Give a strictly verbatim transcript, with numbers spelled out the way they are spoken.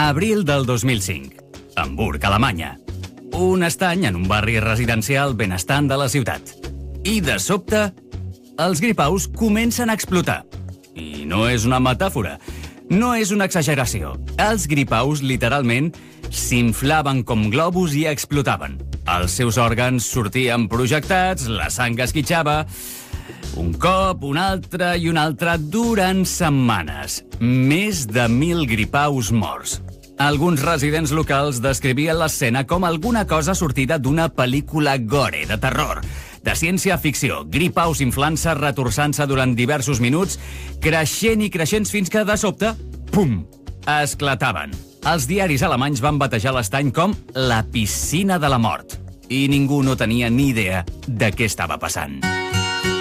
Abril del dos mil cinc. Hamburg, Alemanya. Un estany en un barri residencial benestant de la ciutat. I, de sobte, els gripaus comencen a explotar. I no és una metàfora, no és una exageració. Els gripaus, literalment, s'inflaven com globus i explotaven. Els seus òrgans sortien projectats, la sang esquitxava... Un cop, un altre i un altre durant setmanes. Més de mil gripaus morts. Alguns residents locals descrivien l'escena com alguna cosa sortida d'una pel·lícula gore, de terror, de ciència-ficció. Gripaus inflant-se, retorçant-se durant diversos minuts, creixent i creixent fins que, de sobte, pum, esclataven. Els diaris alemanys van batejar l'estany com la piscina de la mort. I ningú no tenia ni idea de què estava passant.